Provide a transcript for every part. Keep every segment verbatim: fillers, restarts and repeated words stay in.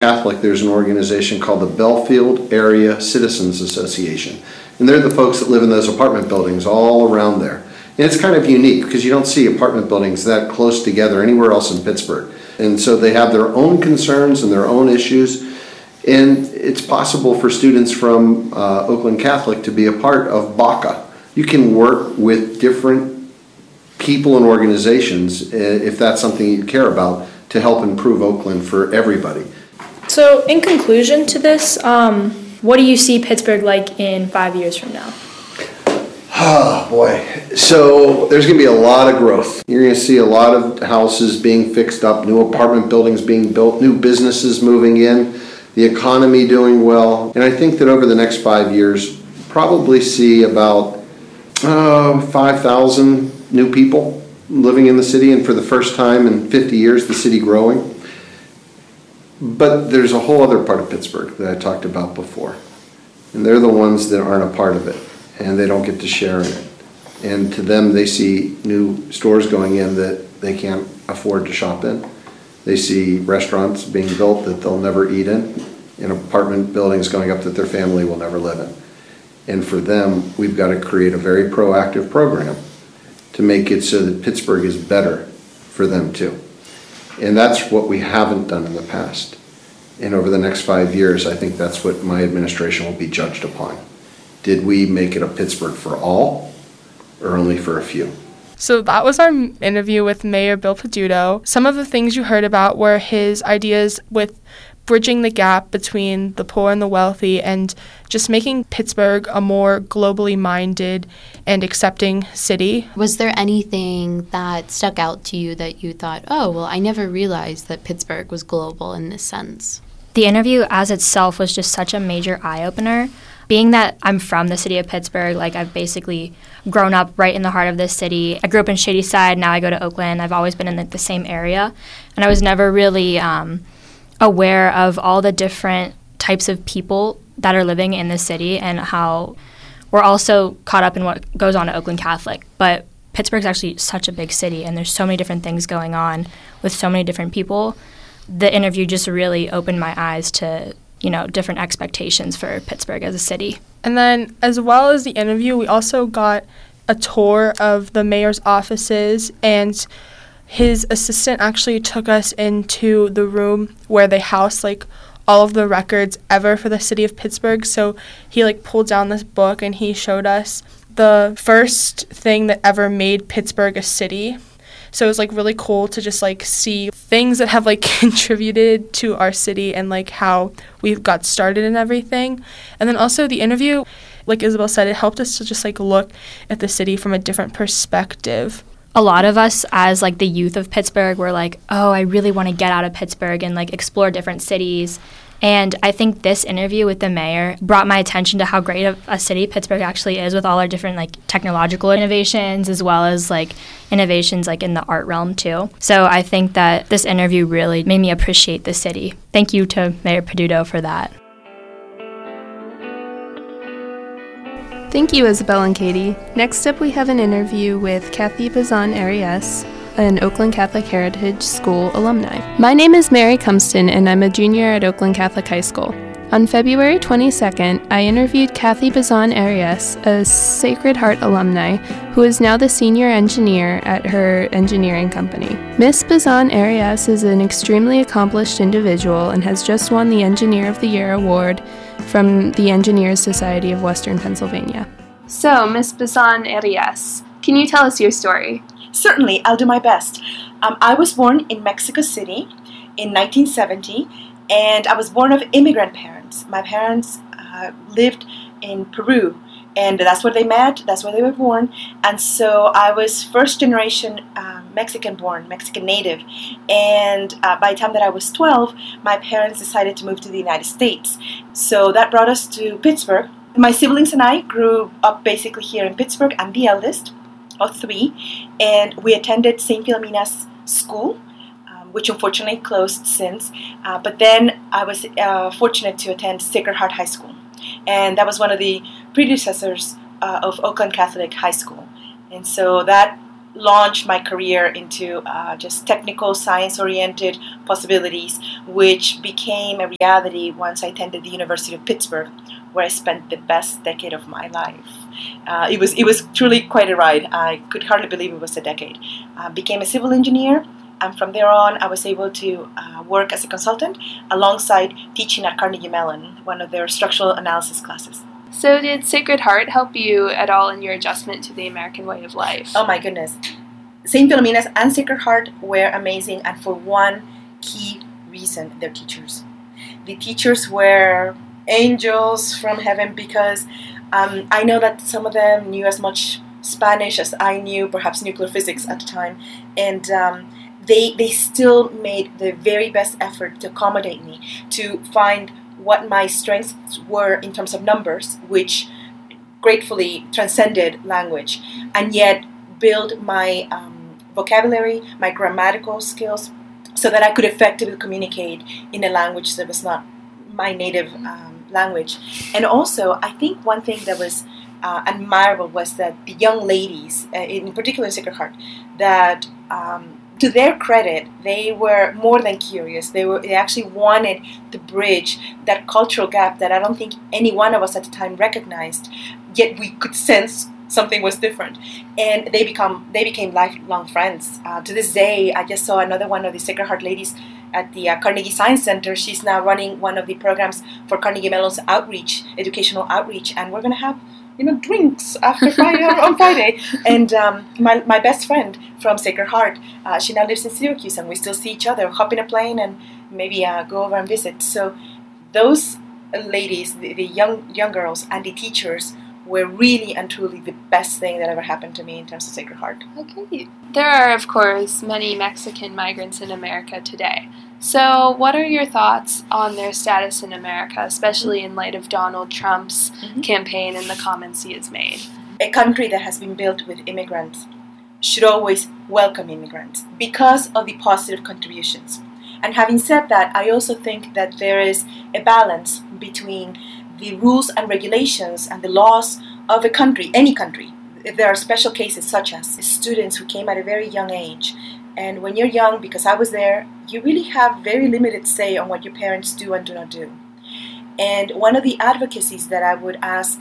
Catholic, there's an organization called the Belfield Area Citizens Association. And they're the folks that live in those apartment buildings all around there. And it's kind of unique because you don't see apartment buildings that close together anywhere else in Pittsburgh. And so they have their own concerns and their own issues. And it's possible for students from uh, Oakland Catholic to be a part of B A C A. You can work with different people and organizations, if that's something you care about, to help improve Oakland for everybody. So in conclusion to this, um, what do you see Pittsburgh like in five years from now? Oh boy. So there's going to be a lot of growth. You're going to see a lot of houses being fixed up, new apartment buildings being built, new businesses moving in, the economy doing well. And I think that over the next five years, probably see about uh, five thousand new people living in the city, and for the first time in fifty years, the city growing. But there's a whole other part of Pittsburgh that I talked about before. And they're the ones that aren't a part of it, and they don't get to share in it. And to them, they see new stores going in that they can't afford to shop in. They see restaurants being built that they'll never eat in, and apartment buildings going up that their family will never live in. And for them, we've got to create a very proactive program to make it so that Pittsburgh is better for them too. And that's what we haven't done in the past. And over the next five years, I think that's what my administration will be judged upon. Did we make it a Pittsburgh for all, or only for a few? So that was our interview with Mayor Bill Peduto. Some of the things you heard about were his ideas with bridging the gap between the poor and the wealthy, and just making Pittsburgh a more globally minded and accepting city. Was there anything that stuck out to you that you thought, oh, well, I never realized that Pittsburgh was global in this sense? The interview as itself was just such a major eye-opener. Being that I'm from the city of Pittsburgh, like I've basically grown up right in the heart of this city. I grew up in Shadyside, now I go to Oakland. I've always been in the, the same area, and I was never really um, aware of all the different types of people that are living in the city, and how we're also caught up in what goes on at Oakland Catholic. But Pittsburgh's actually such a big city, and there's so many different things going on with so many different people. The interview just really opened my eyes to, you know, different expectations for Pittsburgh as a city. And then, as well as the interview, we also got a tour of the mayor's offices, and his assistant actually took us into the room where they house, like, all of the records ever for the city of Pittsburgh. So he, like, pulled down this book, and he showed us the first thing that ever made Pittsburgh a city. So it was, like, really cool to just, like, see things that have, like, contributed to our city and, like, how we got started and everything. And then also the interview, like Isabel said, it helped us to just, like, look at the city from a different perspective. A lot of us as, like, the youth of Pittsburgh were like, oh, I really want to get out of Pittsburgh and, like, explore different cities. And I think this interview with the mayor brought my attention to how great of a city Pittsburgh actually is, with all our different, like, technological innovations, as well as, like, innovations, like, in the art realm too. So I think that this interview really made me appreciate the city. Thank you to Mayor Peduto for that. Thank you, Isabel and Katie. Next up, we have an interview with Kathy Bazan-Arias, an Oakland Catholic Heritage School alumni. My name is Mary Cumston, and I'm a junior at Oakland Catholic High School. On February twenty-second, I interviewed Kathy Bazan-Arias, a Sacred Heart alumni, who is now the senior engineer at her engineering company. Miss Bazan-Arias is an extremely accomplished individual and has just won the Engineer of the Year award from the Engineers Society of Western Pennsylvania. So, Miss Bazan-Arias, can you tell us your story? Certainly, I'll do my best. Um, I was born in Mexico City in nineteen seventy, and I was born of immigrant parents. My parents uh, lived in Peru, and that's where they met, that's where they were born, and so I was first generation uh, Mexican born, Mexican native, and uh, by the time that I was twelve, my parents decided to move to the United States. So that brought us to Pittsburgh. My siblings and I grew up basically here in Pittsburgh. I'm the eldest of three, and we attended Saint Philomena's School, um, which unfortunately closed since. Uh, but then I was uh, fortunate to attend Sacred Heart High School, and that was one of the predecessors uh, of Oakland Catholic High School. And so that launched my career into uh, just technical, science-oriented possibilities, which became a reality once I attended the University of Pittsburgh, where I spent the best decade of my life. Uh, it was it was truly quite a ride. I could hardly believe it was a decade. I became a civil engineer, and from there on, I was able to uh, work as a consultant alongside teaching at Carnegie Mellon, one of their structural analysis classes. So did Sacred Heart help you at all in your adjustment to the American way of life? Oh my goodness. Saint Philomena's and Sacred Heart were amazing, and for one key reason, their teachers. The teachers were angels from heaven, because um, I know that some of them knew as much Spanish as I knew, perhaps nuclear physics at the time, and um, they, they still made the very best effort to accommodate me, to find what my strengths were in terms of numbers, which gratefully transcended language, and yet build my um, vocabulary, my grammatical skills, so that I could effectively communicate in a language that was not my native um, language. And also, I think one thing that was uh, admirable was that the young ladies, uh, in particular in Sacred Heart, that um, to their credit, they were more than curious. They were they actually wanted to bridge that cultural gap that I don't think any one of us at the time recognized, yet we could sense something was different. And they become they became lifelong friends. Uh, to this day, I just saw another one of the Sacred Heart ladies at the uh, Carnegie Science Center. She's now running one of the programs for Carnegie Mellon's outreach, educational outreach, and we're going to have you know, drinks after Friday on Friday. And um, my my best friend from Sacred Heart, uh, she now lives in Syracuse, and we still see each other, hop in a plane, and maybe uh, go over and visit. So those ladies, the, the young young girls, and the teachers were really and truly the best thing that ever happened to me in terms of Sacred Heart. Okay. There are, of course, many Mexican migrants in America today. So what are your thoughts on their status in America, especially in light of Donald Trump's mm-hmm. campaign and the comments he has made? A country that has been built with immigrants should always welcome immigrants because of the positive contributions. And having said that, I also think that there is a balance between the rules and regulations and the laws of a country, any country. If there are special cases such as students who came at a very young age. And when you're young, because I was there, you really have very limited say on what your parents do and do not do. And one of the advocacies that I would ask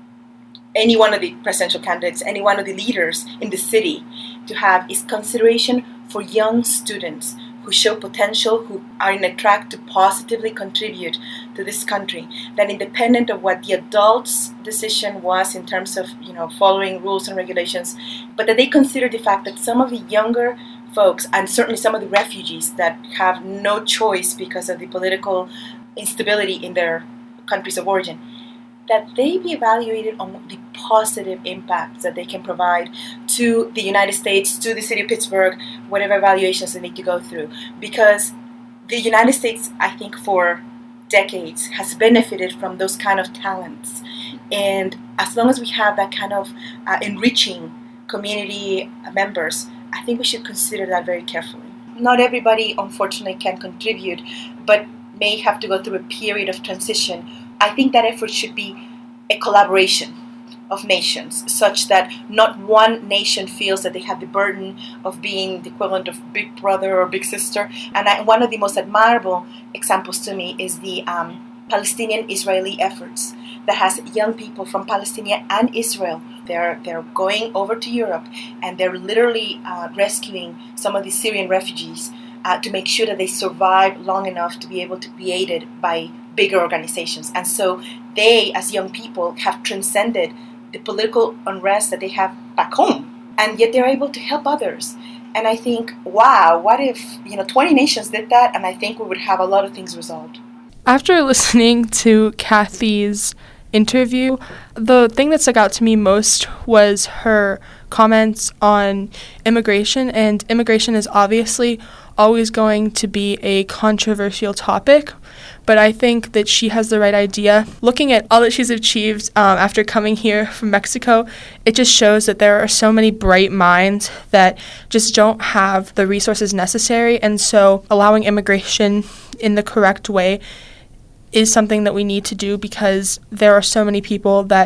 any one of the presidential candidates, any one of the leaders in the city to have is consideration for young students who show potential, who are in a track to positively contribute to this country, that independent of what the adults' decision was in terms of, you know, following rules and regulations, but that they consider the fact that some of the younger folks, and certainly some of the refugees that have no choice because of the political instability in their countries of origin, that they be evaluated on the positive impacts that they can provide to the United States, to the city of Pittsburgh, whatever evaluations they need to go through. Because the United States, I think, for decades has benefited from those kind of talents. And as long as we have that kind of uh, enriching community members, I think we should consider that very carefully. Not everybody, unfortunately, can contribute, but may have to go through a period of transition. I think that effort should be a collaboration of nations, such that not one nation feels that they have the burden of being the equivalent of big brother or big sister. And I, one of the most admirable examples to me is the um, Palestinian-Israeli efforts that has young people from Palestine and Israel. They're, they're going over to Europe, and they're literally uh, rescuing some of the Syrian refugees uh, to make sure that they survive long enough to be able to be aided by bigger organizations. And so they, as young people, have transcended the political unrest that they have back home, and yet they're able to help others. And I think, wow, what if, you know, twenty nations did that, and I think we would have a lot of things resolved. After listening to Kathy's interview, the thing that stuck out to me most was her comments on immigration, and immigration is obviously always going to be a controversial topic, but I think that she has the right idea. Looking at all that she's achieved um, after coming here from Mexico, it just shows that there are so many bright minds that just don't have the resources necessary, and so allowing immigration in the correct way is something that we need to do, because there are so many people that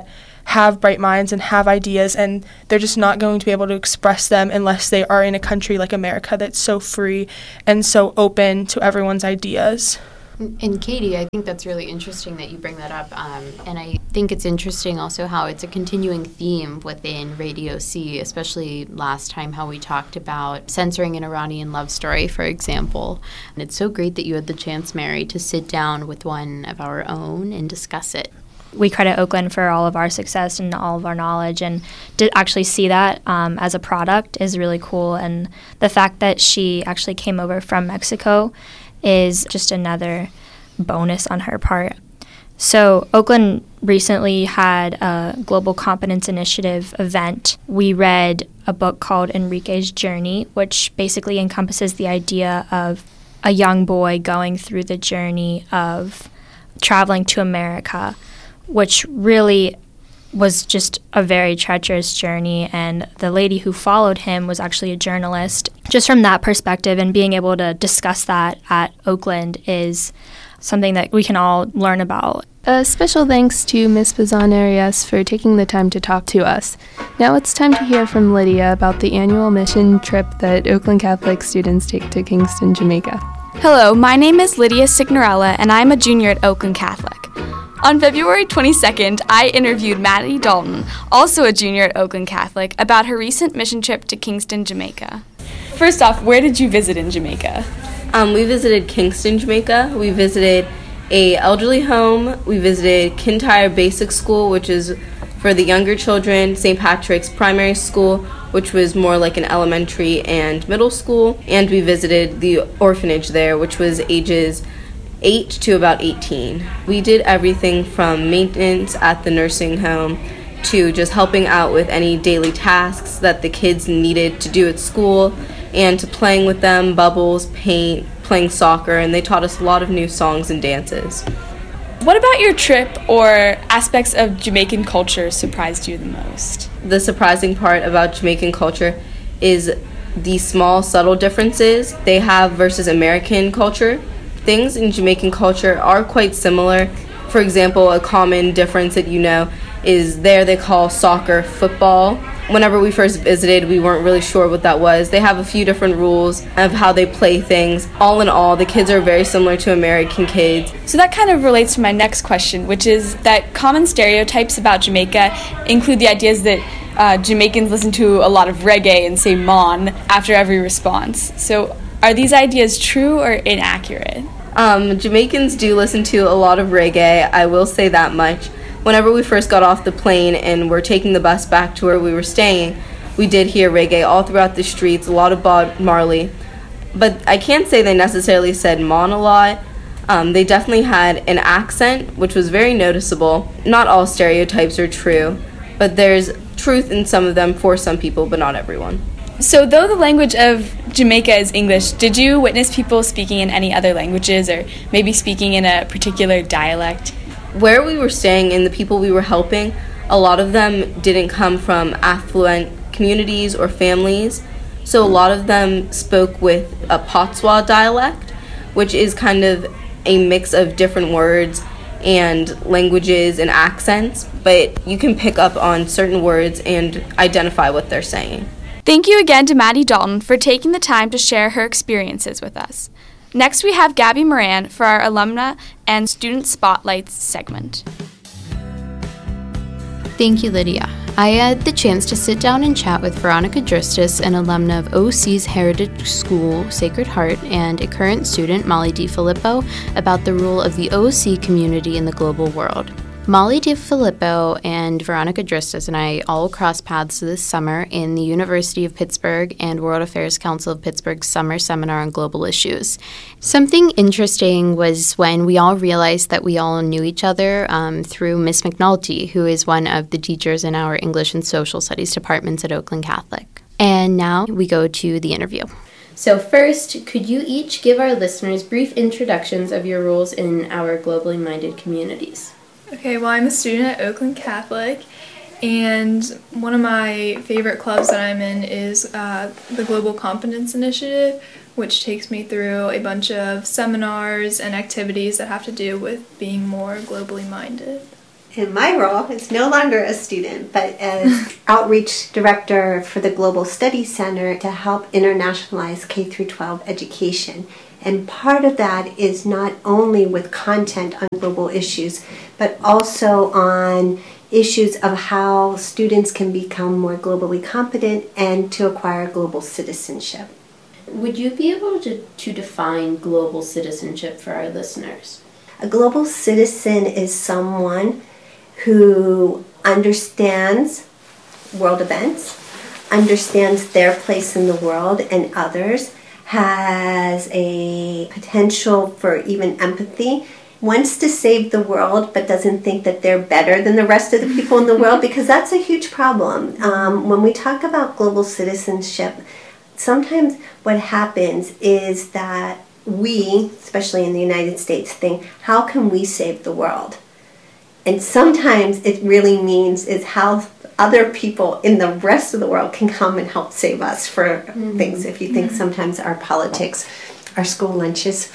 have bright minds and have ideas, and they're just not going to be able to express them unless they are in a country like America that's so free and so open to everyone's ideas. And Katie, I think that's really interesting that you bring that up. Um, and I think it's interesting also how it's a continuing theme within Radio C, especially last time how we talked about censoring an Iranian love story, for example. And it's so great that you had the chance, Mary, to sit down with one of our own and discuss it. We credit Oakland for all of our success and all of our knowledge, and to actually see that um, as a product is really cool. And the fact that she actually came over from Mexico is just another bonus on her part. So Oakland recently had a Global Competence Initiative event. We read a book called Enrique's Journey, which basically encompasses the idea of a young boy going through the journey of traveling to America, which really was just a very treacherous journey, and the lady who followed him was actually a journalist. Just from that perspective, and being able to discuss that at Oakland is something that we can all learn about. A special thanks to Miz Bazan-Arias for taking the time to talk to us. Now it's time to hear from Lydia about the annual mission trip that Oakland Catholic students take to Kingston, Jamaica. Hello, my name is Lydia Signorella, and I'm a junior at Oakland Catholic. On February twenty-second, I interviewed Maddie Dalton, also a junior at Oakland Catholic, about her recent mission trip to Kingston, Jamaica. First off, where did you visit in Jamaica? Um, we visited Kingston, Jamaica. We visited a elderly home. We visited Kintyre Basic School, which is for the younger children, Saint Patrick's Primary School, which was more like an elementary and middle school, and we visited the orphanage there, which was ages eight to about eighteen. We did everything from maintenance at the nursing home to just helping out with any daily tasks that the kids needed to do at school, and to playing with them, bubbles, paint, playing soccer, and they taught us a lot of new songs and dances. What about your trip or aspects of Jamaican culture surprised you the most? The surprising part about Jamaican culture is the small, subtle differences they have versus American culture. Things in Jamaican culture are quite similar. For example, a common difference that you know is there they call soccer football. Whenever we first visited, we weren't really sure what that was. They have a few different rules of how they play things. All in all, the kids are very similar to American kids. So that kind of relates to my next question, which is that common stereotypes about Jamaica include the ideas that uh, Jamaicans listen to a lot of reggae and say "mon" after every response. So are these ideas true or inaccurate? Um, Jamaicans do listen to a lot of reggae, I will say that much. Whenever we first got off the plane and were taking the bus back to where we were staying, we did hear reggae all throughout the streets, a lot of Bob Marley. But I can't say they necessarily said "mon" a lot. Um, they definitely had an accent, which was very noticeable. Not all stereotypes are true, but there's truth in some of them for some people, but not everyone. So though the language of Jamaica is English, did you witness people speaking in any other languages or maybe speaking in a particular dialect? Where we were staying and the people we were helping, a lot of them didn't come from affluent communities or families, so a lot of them spoke with a Patois dialect, which is kind of a mix of different words and languages and accents, but you can pick up on certain words and identify what they're saying. Thank you again to Maddie Dalton for taking the time to share her experiences with us. Next, we have Gabby Moran for our Alumna and Student Spotlights segment. Thank you, Lydia. I had the chance to sit down and chat with Veronica Dristis, an alumna of O C's Heritage School, Sacred Heart, and a current student, Molly DiFilippo, about the role of the O C community in the global world. Molly DiFilippo and Veronica Dristis and I all crossed paths this summer in the University of Pittsburgh and World Affairs Council of Pittsburgh's Summer Seminar on Global Issues. Something interesting was when we all realized that we all knew each other um, through Miss McNulty, who is one of the teachers in our English and Social Studies departments at Oakland Catholic. And now we go to the interview. So first, could you each give our listeners brief introductions of your roles in our globally minded communities? Okay, well, I'm a student at Oakland Catholic, and one of my favorite clubs that I'm in is uh, the Global Competence Initiative, which takes me through a bunch of seminars and activities that have to do with being more globally minded. in my role, it's no longer a student, but as outreach director for the Global Studies Center to help internationalize K through twelve education. And part of that is not only with content on global issues, but also on issues of how students can become more globally competent and to acquire global citizenship. Would you be able to, to define global citizenship for our listeners? A global citizen is someone who understands world events, understands their place in the world and others, has a potential for even empathy, wants to save the world but doesn't think that they're better than the rest of the people in the world, because that's a huge problem. Um, when we talk about global citizenship, sometimes what happens is that we, especially in the United States, think, how can we save the world? And sometimes it really means is how other people in the rest of the world can come and help save us for mm-hmm. things. If you think mm-hmm. sometimes our politics, our school lunches,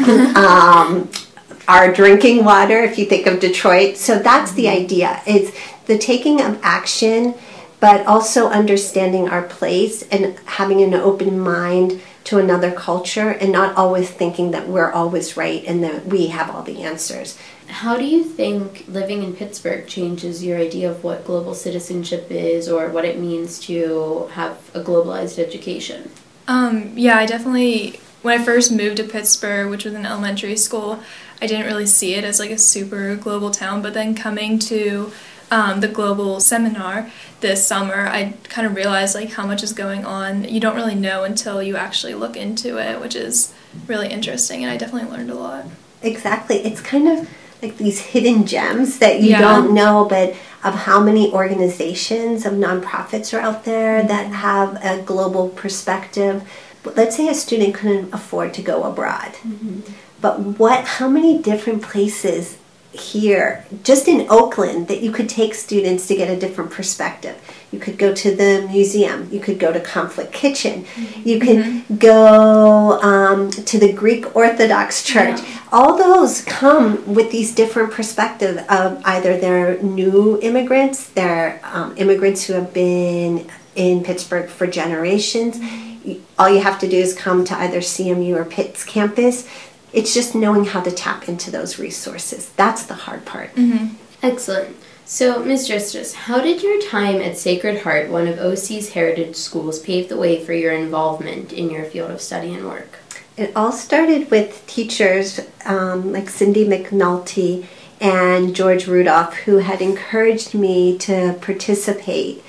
um, our drinking water, if you think of Detroit. So that's the idea. It's the taking of action, but also understanding our place and having an open mind to another culture and not always thinking that we're always right and that we have all the answers. How do you think living in Pittsburgh changes your idea of what global citizenship is or what it means to have a globalized education? Um, yeah, I definitely, when I first moved to Pittsburgh, which was an elementary school, I didn't really see it as like a super global town, but then coming to um, the global seminar this summer, I kind of realized like how much is going on. You don't really know until you actually look into it, which is really interesting, and I definitely learned a lot. Exactly. It's kind of like these hidden gems that you yeah. don't know, but of how many organizations of nonprofits are out there mm-hmm. that have a global perspective. But let's say a student couldn't afford to go abroad. Mm-hmm. But what, how many different places here, just in Oakland, that you could take students to get a different perspective. You could go to the museum. You could go to Conflict Kitchen. Mm-hmm. You could mm-hmm. go um, to the Greek Orthodox Church. Yeah. All those come with these different perspectives of either they're new immigrants, they're um, immigrants who have been in Pittsburgh for generations. Mm-hmm. All you have to do is come to either C M U or Pitt's campus. It's just knowing how to tap into those resources. That's the hard part. Mm-hmm. Excellent. So, Miz Justus, how did your time at Sacred Heart, one of O C's heritage schools, pave the way for your involvement in your field of study and work? It all started with teachers um, like Cindy McNulty and George Rudolph, who had encouraged me to participate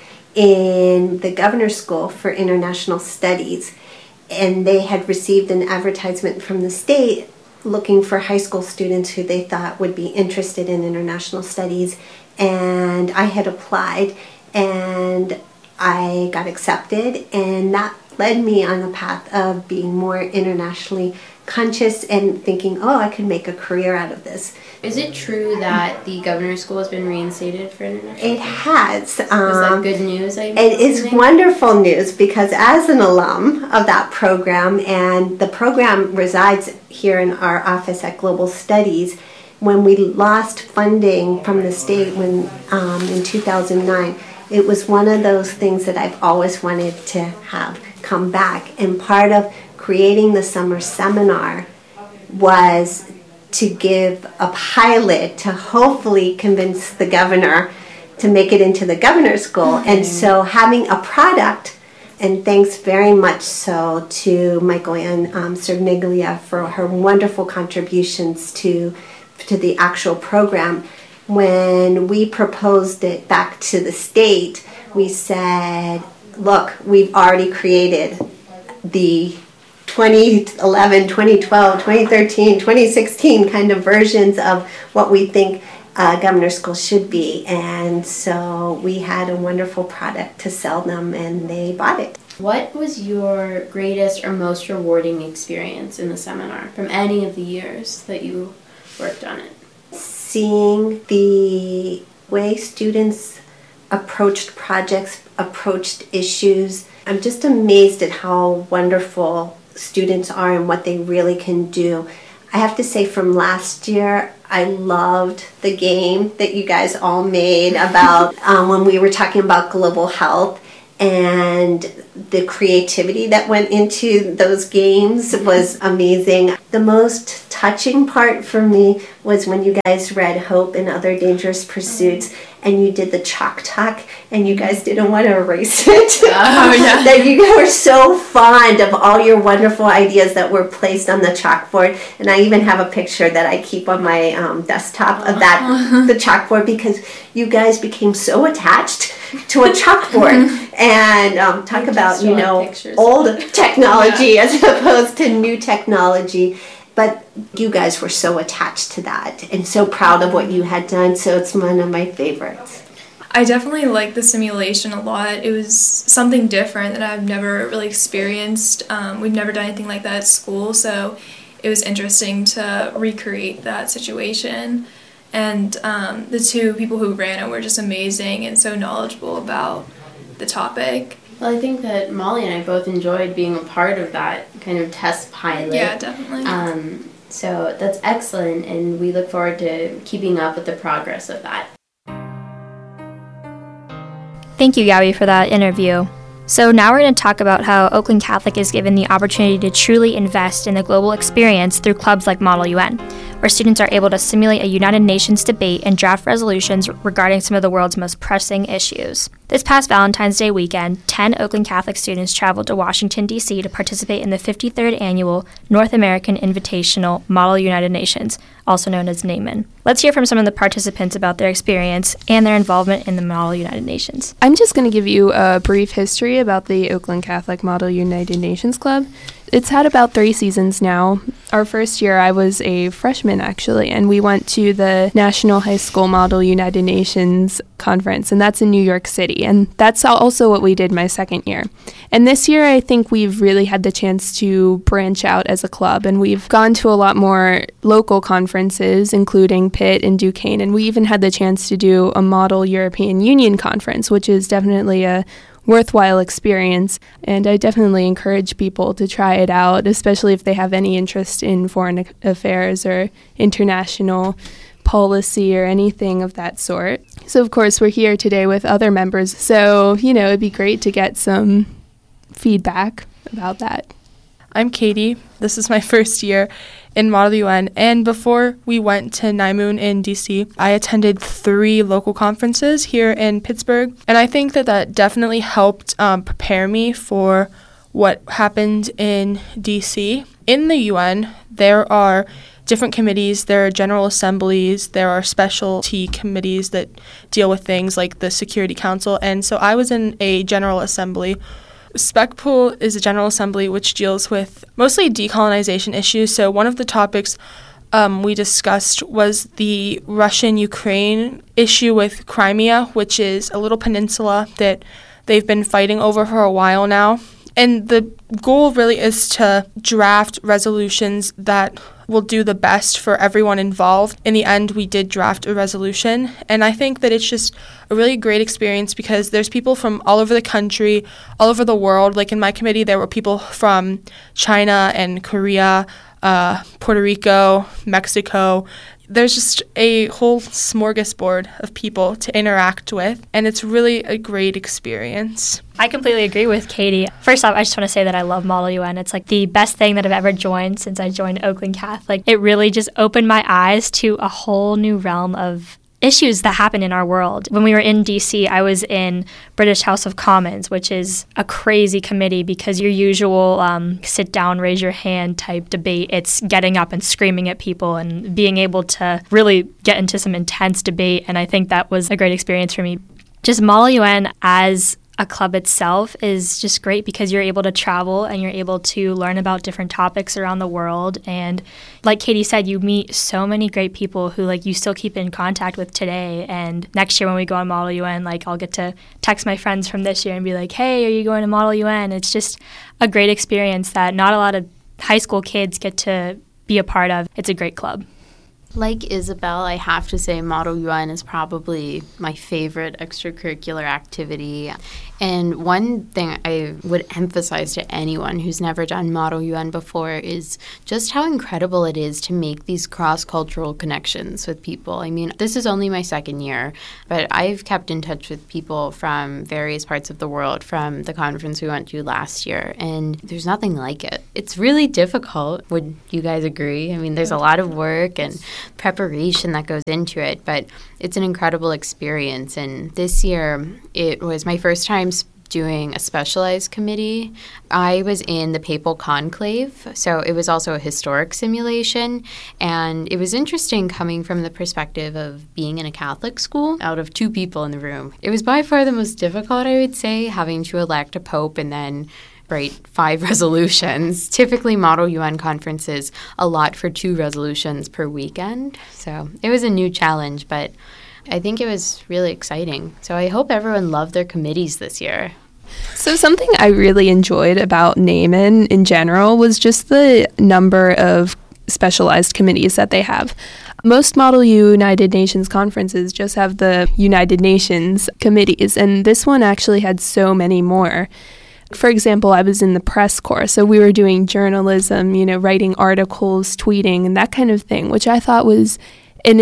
in the Governor's School for International Studies. And they had received an advertisement from the state looking for high school students who they thought would be interested in international studies. And I had applied and I got accepted, and that led me on the path of being more internationally conscious and thinking, oh, I could make a career out of this. Is it true that the Governor's School has been reinstated for international? It has. Um, is that good news? I it is wonderful news, because as an alum of that program, and the program resides here in our office at Global Studies, when we lost funding from the state when um, in two thousand nine, it was one of those things that I've always wanted to have come back. And part of creating the summer seminar was to give a pilot to hopefully convince the governor to make it into the governor's school. Mm-hmm. And so having a product, and thanks very much so to Michael Ann um, Cerniglia for her wonderful contributions to, to the actual program. When we proposed it back to the state, we said, look, we've already created the twenty eleven, twenty twelve, twenty thirteen, twenty sixteen kind of versions of what we think uh, Governor's School should be. And so we had a wonderful product to sell them, and they bought it. What was your greatest or most rewarding experience in the seminar from any of the years that you worked on it? Seeing the way students approached projects, approached issues. I'm just amazed at how wonderful students are and what they really can do. I have to say, from last year, I loved the game that you guys all made about um, when we were talking about global health, and the creativity that went into those games was amazing. The most touching part for me was when you guys read Hope and Other Dangerous Pursuits, and you did the chalk talk, and you guys didn't want to erase it. Oh, yeah. That you were so fond of all your wonderful ideas that were placed on the chalkboard. And I even have a picture that I keep on my um, desktop of that, the chalkboard, because you guys became so attached to a chalkboard. And um, talk about, you know, old technology yeah. as opposed to new technology. But you guys were so attached to that and so proud of what you had done, so it's one of my favorites. I definitely liked the simulation a lot. It was something different that I've never really experienced. Um, we've never done anything like that at school, so it was interesting to recreate that situation. And um, the two people who ran it were just amazing and so knowledgeable about the topic. Well, I think that Molly and I both enjoyed being a part of that kind of test pilot. Yeah, definitely. Um, so that's excellent, and we look forward to keeping up with the progress of that. Thank you, Gabby, for that interview. So now we're going to talk about how Oakland Catholic is given the opportunity to truly invest in the global experience through clubs like Model U N, where students are able to simulate a United Nations debate and draft resolutions regarding some of the world's most pressing issues. This past Valentine's Day weekend, ten Oakland Catholic students traveled to Washington, D C to participate in the fifty-third Annual North American Invitational Model United Nations, also known as NAMN. Let's hear from some of the participants about their experience and their involvement in the Model United Nations. I'm just going to give you a brief history about the Oakland Catholic Model United Nations Club. It's had about three seasons now. Our first year, I was a freshman, actually, and we went to the National High School Model United Nations Conference, and that's in New York City, and that's also what we did my second year. And this year, I think we've really had the chance to branch out as a club, and we've gone to a lot more local conferences, including Pitt and Duquesne, and we even had the chance to do a Model European Union conference, which is definitely a worthwhile experience, and I definitely encourage people to try it out, especially if they have any interest in foreign affairs or international policy or anything of that sort. So of course we're here today with other members, so you know it'd be great to get some feedback about that. I'm Katie. This is my first year in Model U N, and before we went to NIMOON in D C, I attended three local conferences here in Pittsburgh, and I think that that definitely helped um, prepare me for what happened in D C. In the U N, there are different committees, there are general assemblies, there are specialty committees that deal with things like the Security Council, and so I was in a general assembly. SPECPOOL is a general assembly which deals with mostly decolonization issues. So one of the topics um, we discussed was the Russian-Ukraine issue with Crimea, which is a little peninsula that they've been fighting over for a while now. And the goal really is to draft resolutions that will do the best for everyone involved. In the end, we did draft a resolution, and I think that it's just a really great experience because there's people from all over the country, all over the world. Like in my committee, there were people from China and Korea, uh, Puerto Rico, Mexico. There's just a whole smorgasbord of people to interact with, and it's really a great experience. I completely agree with Katie. First off, I just want to say that I love Model U N. It's like the best thing that I've ever joined since I joined Oakland Catholic. It really just opened my eyes to a whole new realm of issues that happen in our world. When we were in D C, I was in British House of Commons, which is a crazy committee because your usual um, sit down, raise your hand type debate, it's getting up and screaming at people and being able to really get into some intense debate. And I think that was a great experience for me. Just Model U N as a club itself is just great because you're able to travel and you're able to learn about different topics around the world. And like Katie said, you meet so many great people who like you still keep in contact with today. And next year when we go on Model U N, like I'll get to text my friends from this year and be like, hey, are you going to Model U N? It's just a great experience that not a lot of high school kids get to be a part of. It's a great club. Like Isabel, I have to say Model U N is probably my favorite extracurricular activity. And one thing I would emphasize to anyone who's never done Model U N before is just how incredible it is to make these cross-cultural connections with people. I mean, this is only my second year, but I've kept in touch with people from various parts of the world from the conference we went to last year, and there's nothing like it. It's really difficult. Would you guys agree? I mean, there's a lot of work and preparation that goes into it, but it's an incredible experience. And this year, it was my first time doing a specialized committee. I was in the Papal Conclave, so it was also a historic simulation, and it was interesting coming from the perspective of being in a Catholic school out of two people in the room. It was by far the most difficult, I would say, having to elect a pope and then write five resolutions. Typically, Model U N conferences allot for two resolutions per weekend, so it was a new challenge, but I think it was really exciting. So I hope everyone loved their committees this year. So something I really enjoyed about NAMEN in general was just the number of specialized committees that they have. Most Model United Nations conferences just have the United Nations committees, and this one actually had so many more. For example, I was in the press corps, so we were doing journalism, you know, writing articles, tweeting, and that kind of thing, which I thought was an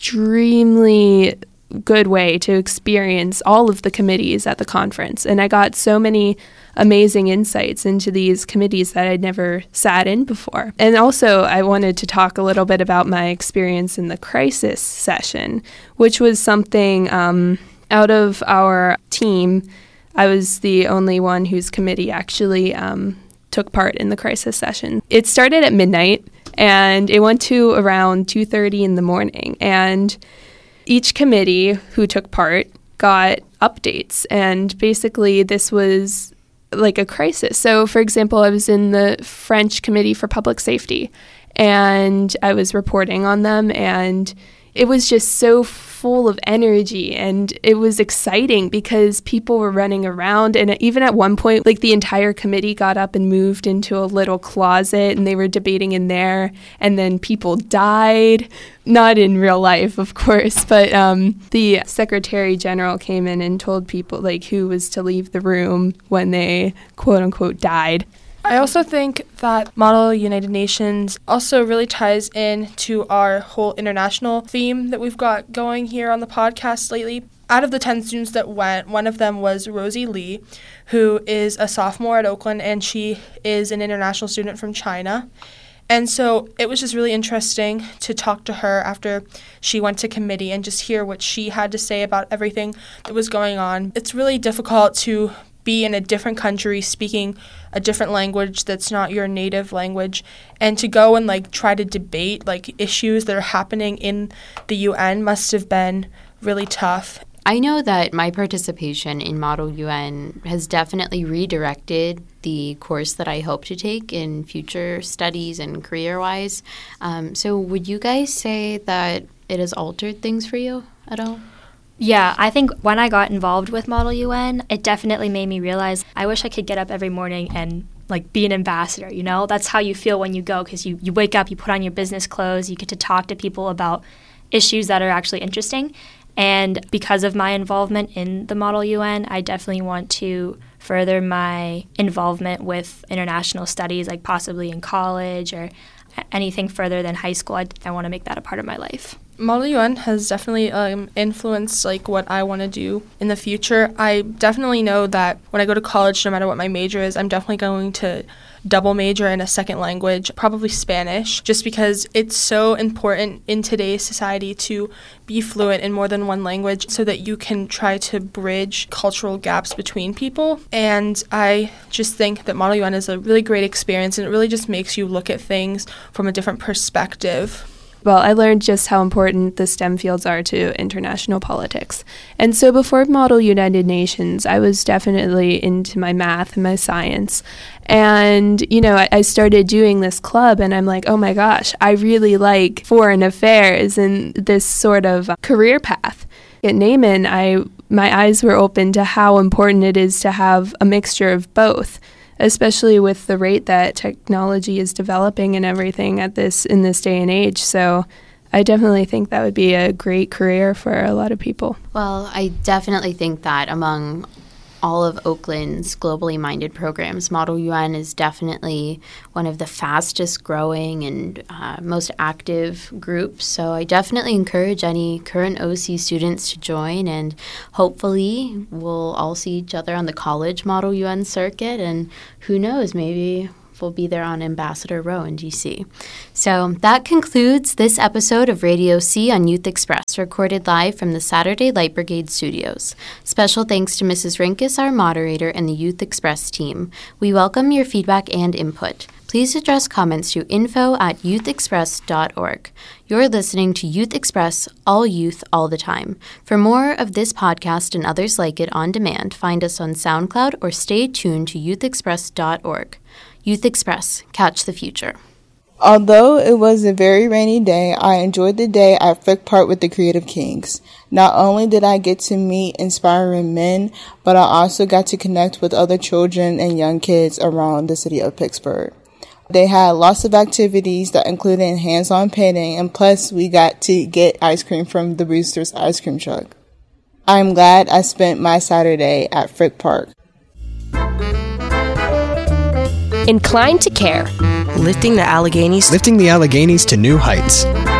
extremely good way to experience all of the committees at the conference. And I got so many amazing insights into these committees that I'd never sat in before. And also, I wanted to talk a little bit about my experience in the crisis session, which was something um, out of our team. I was the only one whose committee actually um, took part in the crisis session. It started at midnight, and it went to around two thirty in the morning. And each committee who took part got updates. And basically, this was like a crisis. So, for example, I was in the French Committee for Public Safety, and I was reporting on them, and it was just so full of energy, and it was exciting because people were running around, and even at one point, like the entire committee got up and moved into a little closet, and they were debating in there, and then people died. Not in real life, of course, but um, the Secretary General came in and told people like who was to leave the room when they quote unquote died. I also think that Model United Nations also really ties in to our whole international theme that we've got going here on the podcast lately. Out of the ten students that went, one of them was Rosie Lee, who is a sophomore at Oakland, and she is an international student from China. And so it was just really interesting to talk to her after she went to committee and just hear what she had to say about everything that was going on. It's really difficult to be in a different country speaking a different language that's not your native language, and to go and like try to debate like issues that are happening in the U N must have been really tough. I know that my participation in Model U N has definitely redirected the course that I hope to take in future studies and career-wise. Um, so would you guys say that it has altered things for you at all? Yeah, I think when I got involved with Model U N, it definitely made me realize I wish I could get up every morning and like be an ambassador, you know? That's how you feel when you go, because you, you wake up, you put on your business clothes, you get to talk to people about issues that are actually interesting. And because of my involvement in the Model U N, I definitely want to further my involvement with international studies, like possibly in college or anything further than high school. I, I want to make that a part of my life. Model U N has definitely um, influenced like what I want to do in the future. I definitely know that when I go to college, no matter what my major is, I'm definitely going to double major in a second language, probably Spanish, just because it's so important in today's society to be fluent in more than one language so that you can try to bridge cultural gaps between people. And I just think that Model U N is a really great experience, and it really just makes you look at things from a different perspective. Well, I learned just how important the STEM fields are to international politics. And so before Model United Nations, I was definitely into my math and my science. And, you know, I, I started doing this club, and I'm like, oh my gosh, I really like foreign affairs and this sort of career path. At NAMEN, I my eyes were open to how important it is to have a mixture of both, especially with the rate that technology is developing and everything at this in this day and age. So I definitely think that would be a great career for a lot of people. Well, I definitely think that among all of Oakland's globally minded programs. Model U N is definitely one of the fastest growing and uh, most active groups. So I definitely encourage any current O C students to join, and hopefully we'll all see each other on the college Model U N circuit, and who knows, maybe we'll be there on Ambassador Row in D C. So that concludes this episode of Radio C on Youth Express, recorded live from the Saturday Light Brigade studios. Special thanks to Missus Rinkus, our moderator, and the Youth Express team. We welcome your feedback and input. Please address comments to info at youth express dot org. You're listening to Youth Express, all youth, all the time. For more of this podcast and others like it on demand, find us on SoundCloud or stay tuned to youth express dot org. Youth Express, catch the future. Although it was a very rainy day, I enjoyed the day at Frick Park with the Creative Kings. Not only did I get to meet inspiring men, but I also got to connect with other children and young kids around the city of Pittsburgh. They had lots of activities that included hands-on painting, and plus we got to get ice cream from the Brewster's ice cream truck. I'm glad I spent my Saturday at Frick Park. Inclined to care. Lifting the Alleghenies. Lifting the Alleghenies to new heights.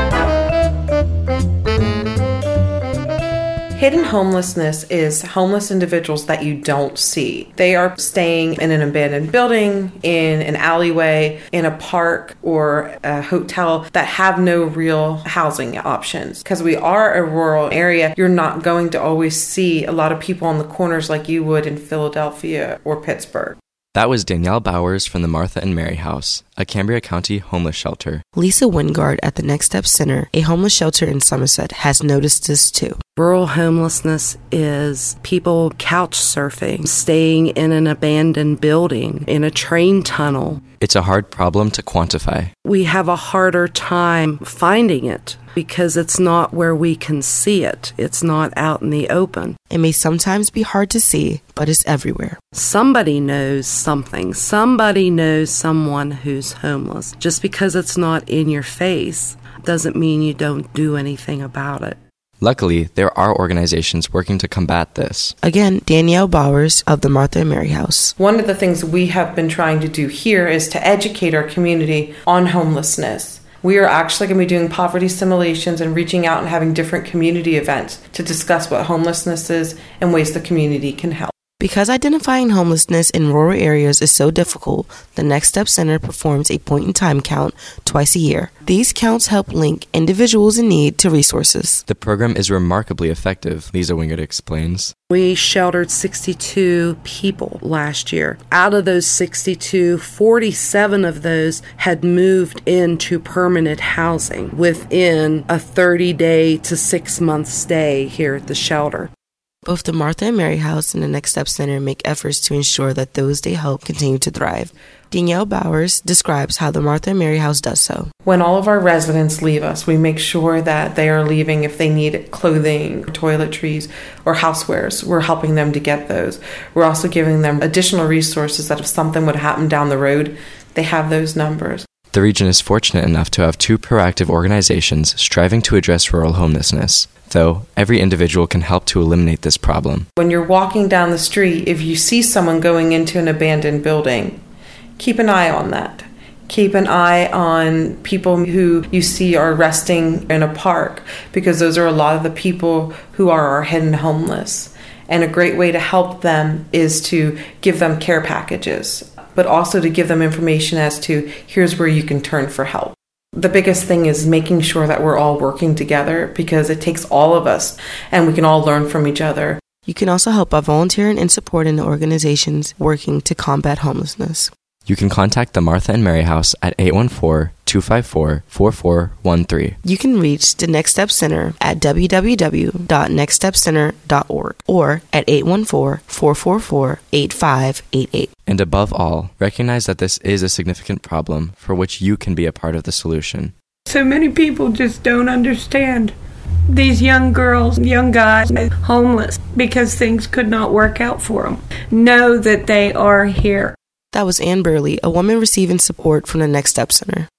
Hidden homelessness is homeless individuals that you don't see. They are staying in an abandoned building, in an alleyway, in a park, or a hotel that have no real housing options. Because we are a rural area, you're not going to always see a lot of people on the corners like you would in Philadelphia or Pittsburgh. That was Danielle Bowers from the Martha and Mary House, a Cambria County homeless shelter. Lisa Wingard at the Next Step Center, a homeless shelter in Somerset, has noticed this too. Rural homelessness is people couch surfing, staying in an abandoned building, in a train tunnel. It's a hard problem to quantify. We have a harder time finding it because it's not where we can see it. It's not out in the open. It may sometimes be hard to see, but it's everywhere. Somebody knows something. Somebody knows someone who's homeless. Just because it's not in your face doesn't mean you don't do anything about it. Luckily, there are organizations working to combat this. Again, Danielle Bowers of the Martha and Mary House. One of the things we have been trying to do here is to educate our community on homelessness. We are actually going to be doing poverty simulations and reaching out and having different community events to discuss what homelessness is and ways the community can help. Because identifying homelessness in rural areas is so difficult, the Next Step Center performs a point-in-time count twice a year. These counts help link individuals in need to resources. The program is remarkably effective, Lisa Wingard explains. We sheltered sixty-two people last year. Out of those sixty-two, forty-seven of those had moved into permanent housing within a thirty-day to six-month stay here at the shelter. Both the Martha and Mary House and the Next Step Center make efforts to ensure that those they help continue to thrive. Danielle Bowers describes how the Martha and Mary House does so. When all of our residents leave us, we make sure that they are leaving if they need clothing, toiletries, or housewares. We're helping them to get those. We're also giving them additional resources that if something would happen down the road, they have those numbers. The region is fortunate enough to have two proactive organizations striving to address rural homelessness, though every individual can help to eliminate this problem. When you're walking down the street, if you see someone going into an abandoned building, keep an eye on that. Keep an eye on people who you see are resting in a park, because those are a lot of the people who are our hidden homeless. And a great way to help them is to give them care packages, but also to give them information as to here's where you can turn for help. The biggest thing is making sure that we're all working together, because it takes all of us and we can all learn from each other. You can also help by volunteering and supporting the organizations working to combat homelessness. You can contact the Martha and Mary House at eight one four, two five four, four four one three. You can reach the Next Step Center at w w w dot next step center dot org or at eight one four, four four four, eight five eight eight. And above all, recognize that this is a significant problem for which you can be a part of the solution. So many people just don't understand. These young girls, young guys, homeless because things could not work out for them, know that they are here. That was Ann Burley, a woman receiving support from the Next Step Center.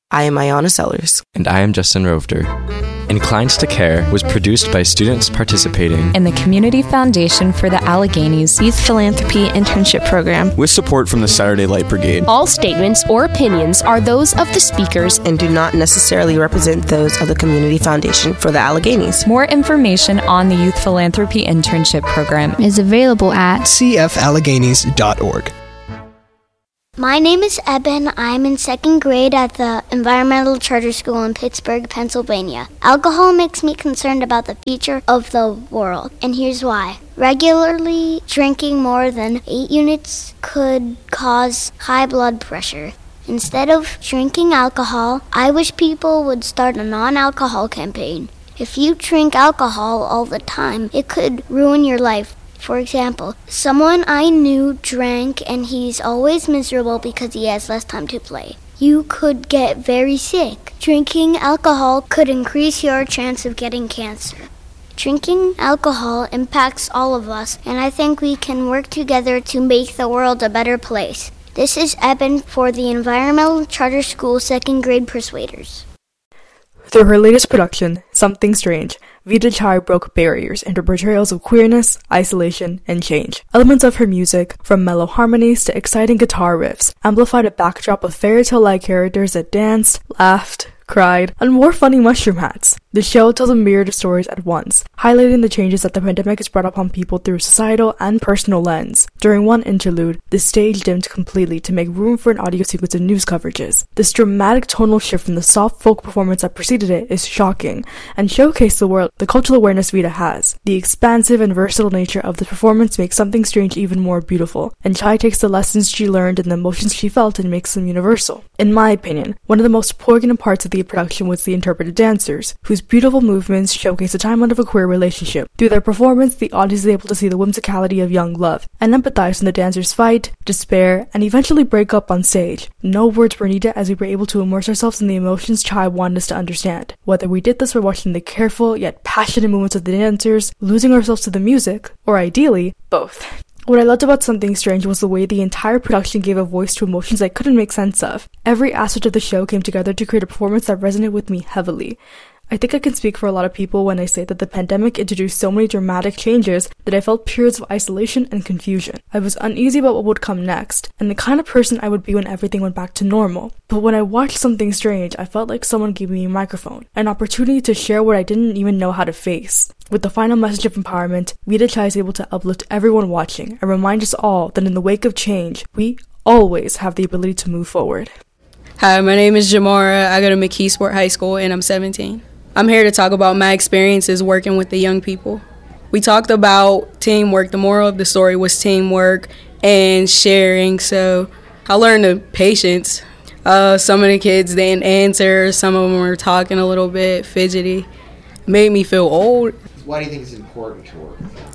I am Ayana Sellers. And I am Justin Rovder. Inclined to Care was produced by students participating in the Community Foundation for the Alleghenies Youth Philanthropy Internship Program with support from the Saturday Light Brigade. All statements or opinions are those of the speakers and do not necessarily represent those of the Community Foundation for the Alleghenies. More information on the Youth Philanthropy Internship Program is available at c f alleghenies dot org. My name is Eben. I'm in second grade at the Environmental Charter School in Pittsburgh, Pennsylvania. Alcohol makes me concerned about the future of the world, and here's why. Regularly drinking more than eight units could cause high blood pressure. Instead of drinking alcohol, I wish people would start a non-alcohol campaign. If you drink alcohol all the time, it could ruin your life. For example, someone I knew drank and he's always miserable because he has less time to play. You could get very sick. Drinking alcohol could increase your chance of getting cancer. Drinking alcohol impacts all of us, and I think we can work together to make the world a better place. This is Eben for the Environmental Charter School Second Grade Persuaders. Through her latest production, Something Strange, Vida Chai broke barriers into portrayals of queerness, isolation, and change. Elements of her music, from mellow harmonies to exciting guitar riffs, amplified a backdrop of fairy tale-like characters that danced, laughed, cried, and wore funny mushroom hats. The show tells a myriad of stories at once, highlighting the changes that the pandemic has brought upon people through societal and personal lens. During one interlude, the stage dimmed completely to make room for an audio sequence of news coverages. This dramatic tonal shift from the soft folk performance that preceded it is shocking, and showcased the world the cultural awareness Vida has. The expansive and versatile nature of the performance makes Something Strange even more beautiful, and Chai takes the lessons she learned and the emotions she felt and makes them universal. In my opinion, one of the most poignant parts of the production was the interpreted dancers, whose beautiful movements showcase the timeline of a queer relationship. Through their performance, the audience is able to see the whimsicality of young love, and empathize when the dancers fight, despair, and eventually break up on stage. No words were needed as we were able to immerse ourselves in the emotions Chai wanted us to understand. Whether we did this by watching the careful yet passionate movements of the dancers, losing ourselves to the music, or ideally, both. What I loved about Something Strange was the way the entire production gave a voice to emotions I couldn't make sense of. Every aspect of the show came together to create a performance that resonated with me heavily. I think I can speak for a lot of people when I say that the pandemic introduced so many dramatic changes that I felt periods of isolation and confusion. I was uneasy about what would come next, and the kind of person I would be when everything went back to normal. But when I watched Something Strange, I felt like someone gave me a microphone, an opportunity to share what I didn't even know how to face. With the final message of empowerment, Vida Chai is able to uplift everyone watching and remind us all that in the wake of change, we always have the ability to move forward. Hi, my name is Jamara. I go to McKeesport High School and I'm seventeen. I'm here to talk about my experiences working with the young people. We talked about teamwork. The moral of the story was teamwork and sharing. So I learned the patience. Uh, some of the kids didn't answer. Some of them were talking a little bit fidgety. Made me feel old. Why do you think it's important to work with them?